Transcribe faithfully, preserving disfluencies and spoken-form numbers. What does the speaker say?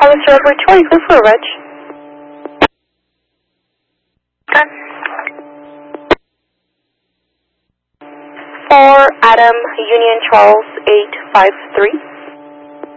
Hollister over twenty, clear for Reg. Okay. For Adam, Union Charles eight five three.